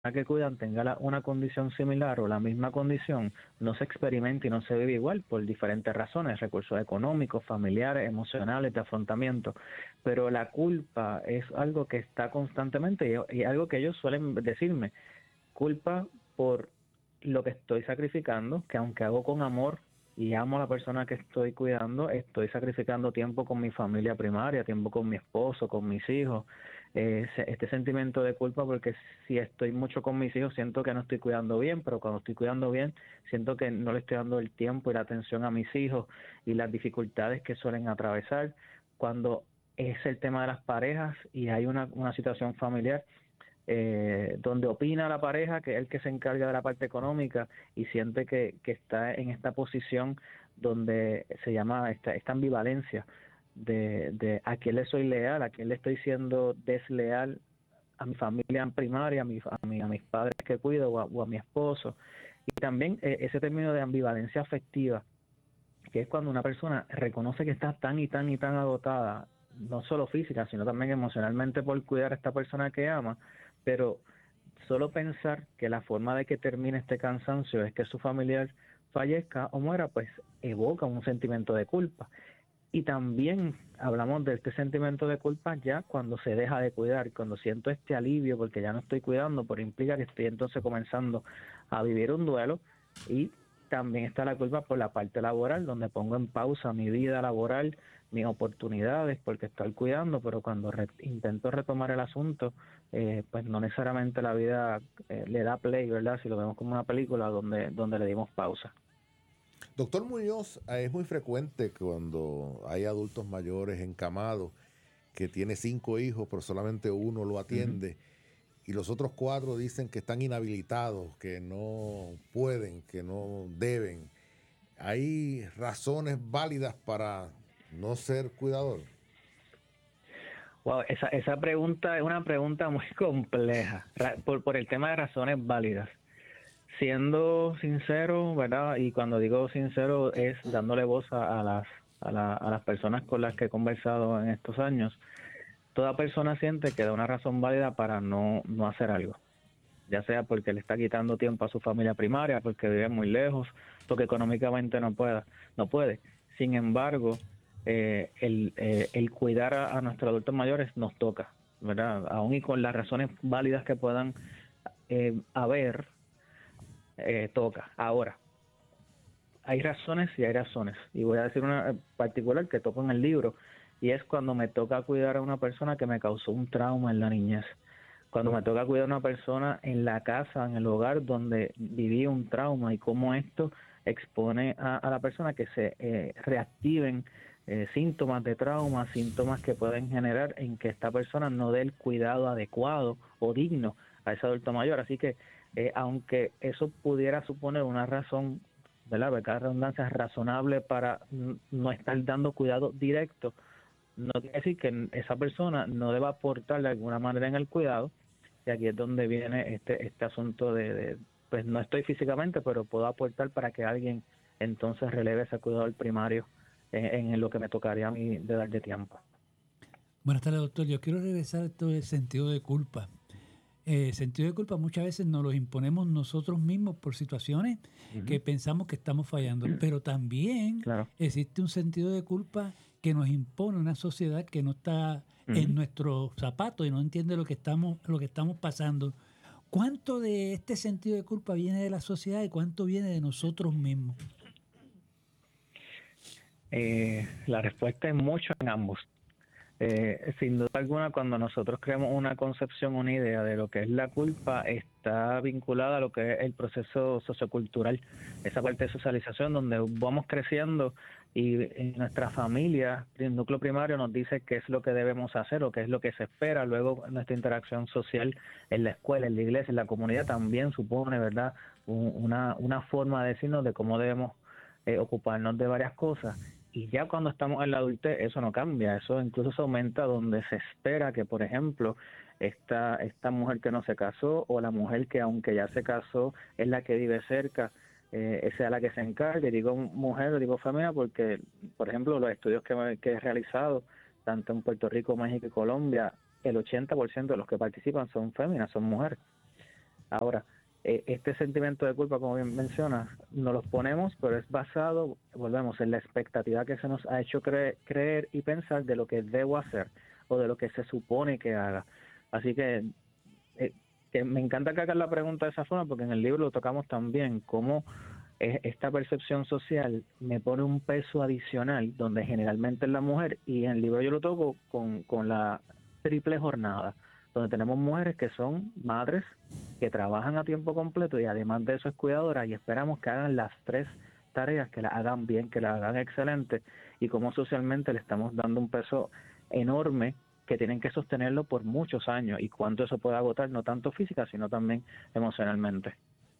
que cuidan tenga una condición similar o la misma condición, no se experimenta y no se vive igual por diferentes razones, recursos económicos, familiares, emocionales, de afrontamiento. Pero la culpa es algo que está constantemente y algo que ellos suelen decirme, culpa por lo que estoy sacrificando, que aunque hago con amor y amo a la persona que estoy cuidando, estoy sacrificando tiempo con mi familia primaria, tiempo con mi esposo, con mis hijos. Este sentimiento de culpa porque si estoy mucho con mis hijos siento que no estoy cuidando bien, pero cuando estoy cuidando bien siento que no le estoy dando el tiempo y la atención a mis hijos y las dificultades que suelen atravesar. Cuando es el tema de las parejas y hay una situación familiar, donde opina la pareja que es el que se encarga de la parte económica y siente que está en esta posición donde se llama esta ambivalencia de a quién le soy leal, a quién le estoy siendo desleal, a mi familia primaria, a mis padres que cuido o a mi esposo. Y también ese término de ambivalencia afectiva, que es cuando una persona reconoce que está tan y tan y tan agotada, no solo física, sino también emocionalmente por cuidar a esta persona que ama, pero solo pensar que la forma de que termine este cansancio es que su familiar fallezca o muera, pues evoca un sentimiento de culpa. Y también hablamos de este sentimiento de culpa ya cuando se deja de cuidar, cuando siento este alivio porque ya no estoy cuidando, pero implica que estoy entonces comenzando a vivir un duelo. Y también está la culpa por la parte laboral, donde pongo en pausa mi vida laboral, mis oportunidades, porque estoy cuidando, pero cuando intento retomar el asunto, pues no necesariamente la vida le da play, ¿verdad? Si lo vemos como una película donde le dimos pausa. Doctor Muñoz, es muy frecuente cuando hay adultos mayores encamados que tiene 5 hijos, pero solamente uno lo Ujú. atiende y los otros 4 dicen que están inhabilitados, que no pueden, que no deben. ¿Hay razones válidas para no ser cuidador? Wow, esa pregunta es una pregunta muy compleja, por el tema de razones válidas. Siendo sincero, ¿verdad? Y cuando digo sincero es dándole voz a las personas con las que he conversado en estos años. Toda persona siente que da una razón válida para no hacer algo, ya sea porque le está quitando tiempo a su familia primaria, porque vive muy lejos, porque económicamente no puede. Sin embargo, el cuidar a nuestros adultos mayores nos toca, ¿verdad? Aún y con las razones válidas que puedan haber, toca. Ahora, hay razones y hay razones. Y voy a decir una particular que toco en el libro, y es cuando me toca cuidar a una persona que me causó un trauma en la niñez. Cuando me toca cuidar a una persona en la casa, en el hogar donde viví un trauma y cómo esto expone a la persona que se reactiven síntomas de trauma, síntomas que pueden generar en que esta persona no dé el cuidado adecuado o digno a ese adulto mayor. Así que aunque eso pudiera suponer una razón, ¿verdad? Porque cada redundancia es razonable para no estar dando cuidado directo, no quiere decir que esa persona no deba aportar de alguna manera en el cuidado, y aquí es donde viene este asunto pues no estoy físicamente, pero puedo aportar para que alguien entonces releve ese cuidado primario en lo que me tocaría a mí de dar de tiempo. Buenas tardes, doctor. Yo quiero regresar a esto del sentido de culpa. El sentido de culpa muchas veces nos lo imponemos nosotros mismos por situaciones Ujú. que pensamos que estamos fallando, pero también Claro. existe un sentido de culpa que nos impone una sociedad que no está en Ujú. nuestros zapatos y no entiende lo que estamos pasando. ¿Cuánto de este sentido de culpa viene de la sociedad y cuánto viene de nosotros mismos? La respuesta es mucho en ambos. Sin duda alguna, cuando nosotros creamos una concepción, una idea de lo que es la culpa, está vinculada a lo que es el proceso sociocultural, esa parte de socialización donde vamos creciendo y en nuestra familia, el núcleo primario nos dice qué es lo que debemos hacer o qué es lo que se espera. Luego nuestra interacción social en la escuela, en la iglesia, en la comunidad también supone, ¿verdad?, una forma de decirnos de cómo debemos ocuparnos de varias cosas. Y ya cuando estamos en la adultez, eso no cambia, eso incluso se aumenta donde se espera que, por ejemplo, esta mujer que no se casó o la mujer que aunque ya se casó es la que vive cerca, sea la que se encargue. Digo mujer, digo familia, porque, por ejemplo, los estudios que he realizado, tanto en Puerto Rico, México y Colombia, el 80% de los que participan son féminas, son mujeres. Ahora, este sentimiento de culpa, como bien mencionas, nos los ponemos, pero es basado, volvemos, en la expectativa que se nos ha hecho creer y pensar de lo que debo hacer o de lo que se supone que haga. Así que me encanta que hagas la pregunta de esa forma, porque en el libro lo tocamos también, cómo esta percepción social me pone un peso adicional, donde generalmente es la mujer, y en el libro yo lo toco con la triple jornada, donde tenemos mujeres que son madres, que trabajan a tiempo completo y además de eso es cuidadora, y esperamos que hagan las tres tareas, que las hagan bien, que las hagan excelente, y cómo socialmente le estamos dando un peso enorme que tienen que sostenerlo por muchos años, y cuánto eso puede agotar, no tanto física, sino también emocionalmente.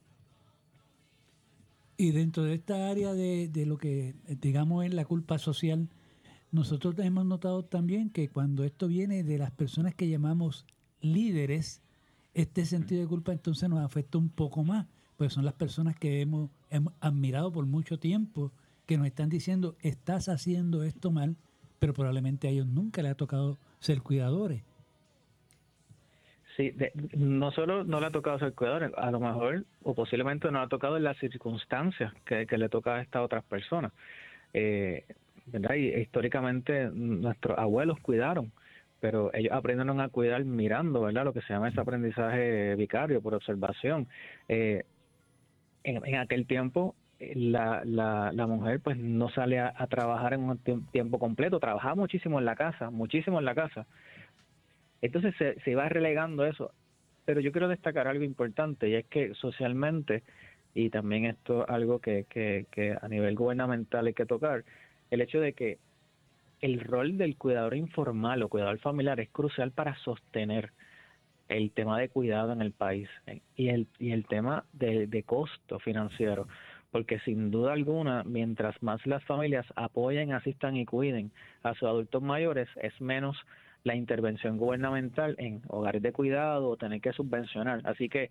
Y dentro de esta área de lo que digamos es la culpa social, nosotros hemos notado también que cuando esto viene de las personas que llamamos líderes, este sentido de culpa entonces nos afecta un poco más, pues son las personas que hemos admirado por mucho tiempo, que nos están diciendo, estás haciendo esto mal, pero probablemente a ellos nunca les ha tocado ser cuidadores. Sí, no solo no le ha tocado ser cuidador, a lo mejor o posiblemente no le ha tocado en las circunstancias que le toca a estas otras personas. Eh, ¿Verdad? Y históricamente nuestros abuelos cuidaron, pero ellos aprendieron a cuidar mirando, ¿verdad? Lo que se llama ese aprendizaje vicario por observación. Eh, en aquel tiempo la mujer pues no sale a trabajar en un tiempo completo, trabajaba muchísimo en la casa, muchísimo en la casa. Entonces se iba relegando eso. Pero yo quiero destacar algo importante, y es que socialmente, y también esto es algo que a nivel gubernamental hay que tocar, el hecho de que el rol del cuidador informal o cuidador familiar es crucial para sostener el tema de cuidado en el país, y el tema de costo financiero, porque sin duda alguna, mientras más las familias apoyen, asistan y cuiden a sus adultos mayores, es menos la intervención gubernamental en hogares de cuidado o tener que subvencionar. Así que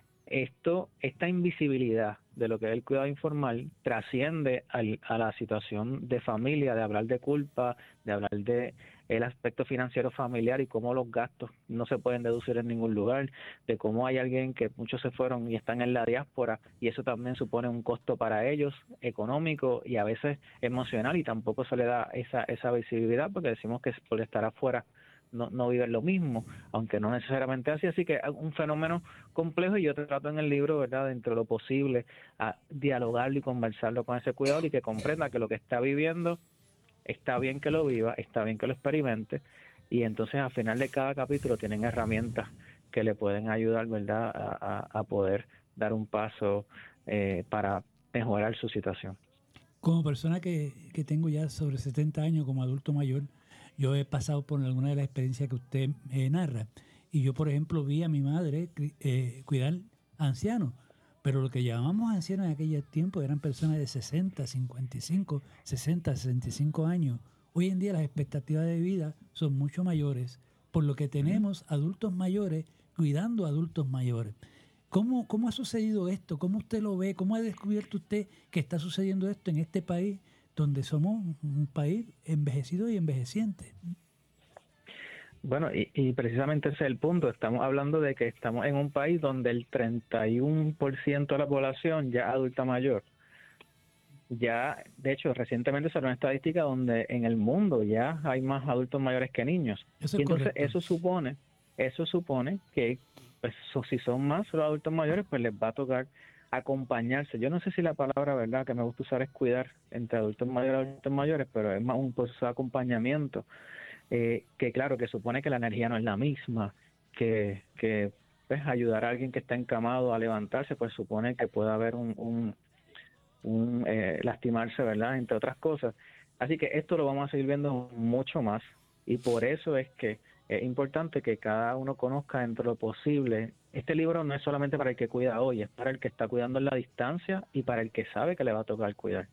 esta invisibilidad de lo que es el cuidado informal trasciende a la situación de familia, de hablar de culpa, de hablar de el aspecto financiero familiar y cómo los gastos no se pueden deducir en ningún lugar, de cómo hay alguien que muchos se fueron y están en la diáspora, y eso también supone un costo para ellos, económico y a veces emocional, y tampoco se le da esa visibilidad, porque decimos que por estar afuera no viven lo mismo, aunque no necesariamente así que es un fenómeno complejo, y yo trato en el libro, ¿verdad?, dentro de lo posible, a dialogarlo y conversarlo con ese cuidador, y que comprenda que lo que está viviendo está bien que lo viva, está bien que lo experimente, y entonces al final de cada capítulo tienen herramientas que le pueden ayudar, ¿verdad?, a poder dar un paso para mejorar su situación. Como persona que tengo ya sobre 70 años como adulto mayor, yo he pasado por alguna de las experiencias que usted narra. Y yo, por ejemplo, vi a mi madre cuidar ancianos, pero lo que llamábamos ancianos en aquel tiempo eran personas de 60, 55, 60, 65 años. Hoy en día las expectativas de vida son mucho mayores, por lo que tenemos adultos mayores cuidando a adultos mayores. ¿Cómo ha sucedido esto? ¿Cómo usted lo ve? ¿Cómo ha descubierto usted que está sucediendo esto en este país donde somos un país envejecido y envejeciente? Bueno, y precisamente ese es el punto. Estamos hablando de que estamos en un país donde el 31% de la población ya es adulta mayor. Ya, de hecho, recientemente salió una estadística donde en el mundo ya hay más adultos mayores que niños. Eso Y es entonces correcto. eso supone que pues, si son más los adultos mayores, pues les va a tocar acompañarse. Yo no sé si la palabra, verdad, que me gusta usar es cuidar entre adultos mayores y adultos mayores, pero es más un proceso de acompañamiento, que claro, que supone que la energía no es la misma, que pues, ayudar a alguien que está encamado a levantarse, pues supone que puede haber un lastimarse, ¿verdad?, entre otras cosas. Así que esto lo vamos a seguir viendo mucho más, y por eso es que es importante que cada uno conozca dentro de lo posible. Este libro no es solamente para el que cuida hoy, es para el que está cuidando en la distancia y para el que sabe que le va a tocar cuidar.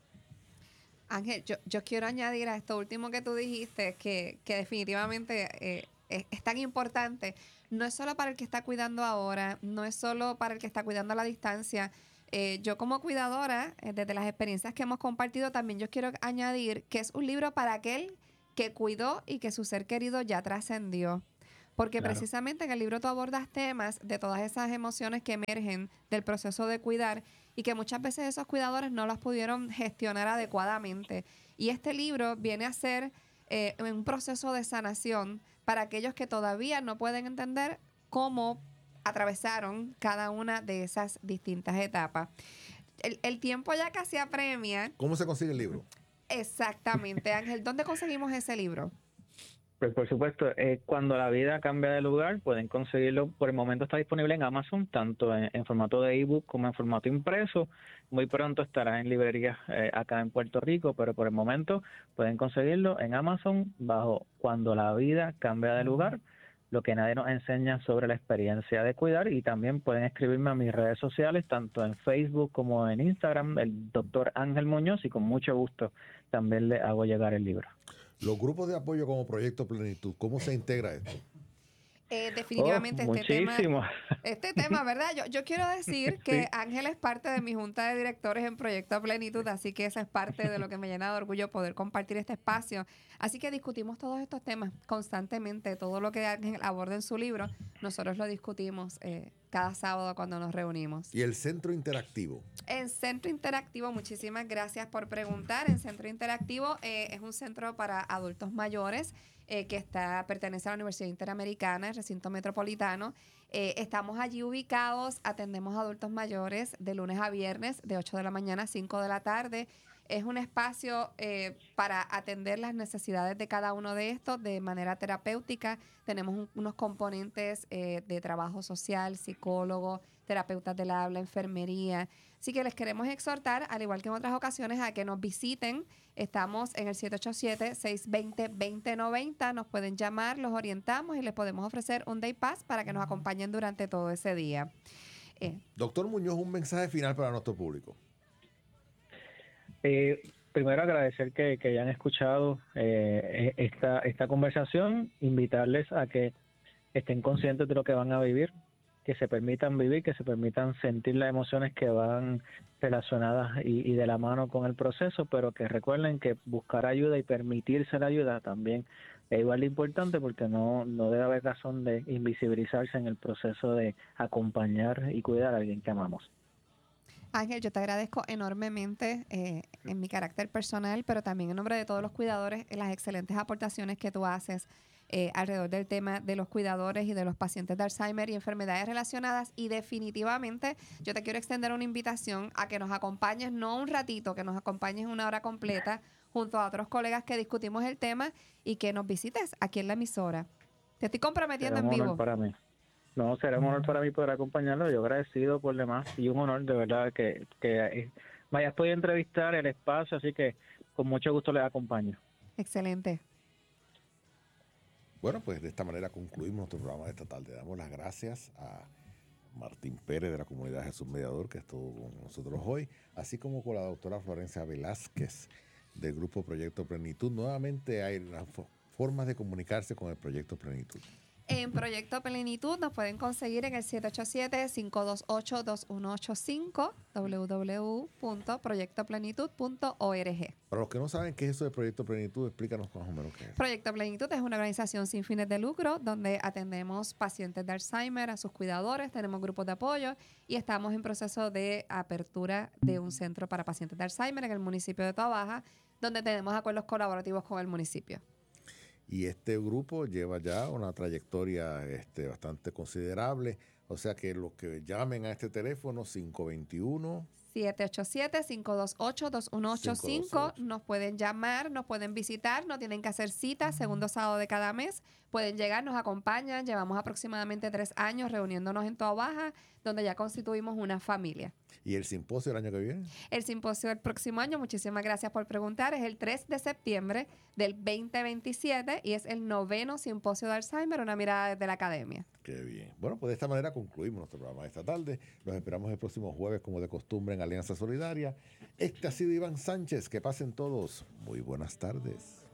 Ángel, yo quiero añadir a esto último que tú dijiste, que definitivamente es tan importante. No es solo para el que está cuidando ahora, no es solo para el que está cuidando a la distancia. Yo como cuidadora, desde las experiencias que hemos compartido, también yo quiero añadir que es un libro para aquel que cuidó y que su ser querido ya trascendió. porque Claro. precisamente en el libro tú abordas temas de todas esas emociones que emergen del proceso de cuidar y que muchas veces esos cuidadores no las pudieron gestionar adecuadamente. Y este libro viene a ser un proceso de sanación para aquellos que todavía no pueden entender cómo atravesaron cada una de esas distintas etapas. El tiempo ya casi apremia. ¿Cómo se consigue el libro? Exactamente, Ángel. ¿Dónde conseguimos ese libro? Pues por supuesto, cuando la vida cambia de lugar, pueden conseguirlo. Por el momento está disponible en Amazon, tanto en formato de ebook como en formato impreso. Muy pronto estará en librerías acá en Puerto Rico, pero por el momento pueden conseguirlo en Amazon bajo Cuando la vida cambia de lugar, lo que nadie nos enseña sobre la experiencia de cuidar. Y también pueden escribirme a mis redes sociales, tanto en Facebook como en Instagram, el doctor Ángel Muñoz, y con mucho gusto también le hago llegar el libro. Los grupos de apoyo como Proyecto Plenitud, ¿cómo se integra esto? Definitivamente Muchísimo. este tema, ¿verdad? Yo quiero decir que Sí. Ángel es parte de mi junta de directores en Proyecto Plenitud, así que esa es parte de lo que me llena de orgullo poder compartir este espacio. Así que discutimos todos estos temas constantemente, todo lo que Ángel aborda en su libro, nosotros lo discutimos cada sábado cuando nos reunimos. Y el Centro Interactivo. En Centro Interactivo, muchísimas gracias por preguntar. En Centro Interactivo es un centro para adultos mayores que pertenece a la Universidad Interamericana, el recinto metropolitano. Estamos allí ubicados, atendemos a adultos mayores de lunes a viernes, de 8 de la mañana a 5 de la tarde. Es un espacio para atender las necesidades de cada uno de estos de manera terapéutica. Tenemos unos componentes de trabajo social, psicólogo, terapeutas del habla, enfermería. Así que les queremos exhortar, al igual que en otras ocasiones, a que nos visiten. Estamos en el 787-620-2090. Nos pueden llamar, los orientamos y les podemos ofrecer un day pass para que nos acompañen durante todo ese día. Doctor Muñoz, un mensaje final para nuestro público. Primero agradecer que hayan escuchado esta conversación, invitarles a que estén conscientes de lo que van a vivir, que se permitan vivir, que se permitan sentir las emociones que van relacionadas y de la mano con el proceso, pero que recuerden que buscar ayuda y permitirse la ayuda también es igual de importante, porque no debe haber razón de invisibilizarse en el proceso de acompañar y cuidar a alguien que amamos. Ángel, yo te agradezco enormemente en mi carácter personal, pero también en nombre de todos los cuidadores, las excelentes aportaciones que tú haces alrededor del tema de los cuidadores y de los pacientes de Alzheimer y enfermedades relacionadas. Y definitivamente yo te quiero extender una invitación a que nos acompañes, no un ratito, que nos acompañes una hora completa junto a otros colegas que discutimos el tema y que nos visites aquí en la emisora. Te estoy comprometiendo Será en un honor vivo. para mí. No, será un honor para mí poder acompañarlo. Yo agradecido por demás y un honor de verdad que me hayas podido entrevistar el espacio, así que con mucho gusto les acompaño. Excelente. Bueno, pues de esta manera concluimos nuestro programa de esta tarde. Damos las gracias a Martín Pérez de la Comunidad Jesús Mediador, que estuvo con nosotros hoy, así como con la doctora Florencia Velázquez del Grupo Proyecto Plenitud. Nuevamente hay las formas de comunicarse con el Proyecto Plenitud. En Proyecto Plenitud nos pueden conseguir en el 787-528-2185, www.proyectoplenitud.org. Para los que no saben qué es eso de Proyecto Plenitud, explícanos más o menos qué es. Proyecto Plenitud es una organización sin fines de lucro donde atendemos pacientes de Alzheimer, a sus cuidadores, tenemos grupos de apoyo y estamos en proceso de apertura de un centro para pacientes de Alzheimer en el municipio de Toabaja, donde tenemos acuerdos colaborativos con el municipio. Y este grupo lleva ya una trayectoria bastante considerable. O sea que los que llamen a este teléfono 521 787-528-2185. Nos pueden llamar, nos pueden visitar, no tienen que hacer citas, segundo sábado de cada mes. Pueden llegar, nos acompañan. Llevamos aproximadamente 3 años reuniéndonos en Toabaja, donde ya constituimos una familia. ¿Y el simposio el año que viene? El simposio del próximo año, muchísimas gracias por preguntar, es el 3 de septiembre del 2027 y es el 9º simposio de Alzheimer, una mirada desde la academia. Qué bien. Bueno, pues de esta manera concluimos nuestro programa de esta tarde. Los esperamos el próximo jueves, como de costumbre, en Alianza Solidaria. Este ha sido Iván Sánchez. Que pasen todos muy buenas tardes.